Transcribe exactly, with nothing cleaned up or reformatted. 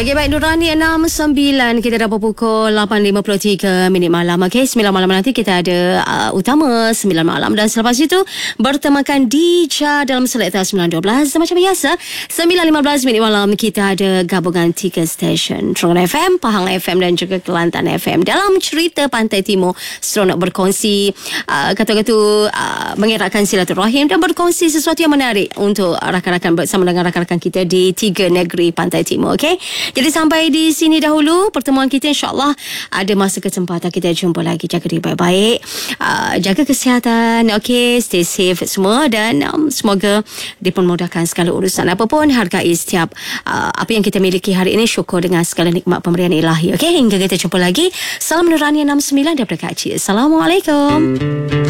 Okey, baik, Nurani enam sembilan. Kita dah berpukul lapan lima puluh tiga minit malam. Okey, sembilan malam nanti kita ada uh, utama sembilan malam. Dan selepas itu bertemakan Dija dalam Selekta sembilan dua belas. Dan macam biasa, sembilan lima belas minit malam kita ada gabungan tiga stesen, Terengganu F M, Pahang F M dan juga Kelantan F M. Dalam cerita Pantai Timur, seronok berkongsi uh, kata-kata uh, mengeratkan silaturahim dan berkongsi sesuatu yang menarik untuk rakan-rakan bersama dengan rakan-rakan kita di tiga negeri Pantai Timur. Okey. Jadi sampai di sini dahulu pertemuan kita, insyaAllah ada masa kesempatan kita jumpa lagi. Jaga diri baik-baik, uh, jaga kesihatan, okay, stay safe semua, dan um, semoga dipermudahkan segala urusan apapun. Hargai setiap uh, apa yang kita miliki hari ini, syukur dengan segala nikmat pemberian ilahi. Okay, hingga kita jumpa lagi. Salam Nurani enam sembilan daripada Kak Cik. Assalamualaikum.